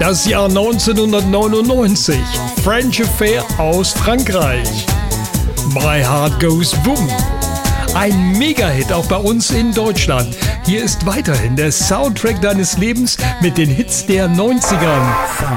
Das Jahr 1999. French Affair aus Frankreich. My Heart Goes Boom. Ein Mega-Hit auch bei uns in Deutschland. Hier ist weiterhin der Soundtrack deines Lebens mit den Hits der 90ern.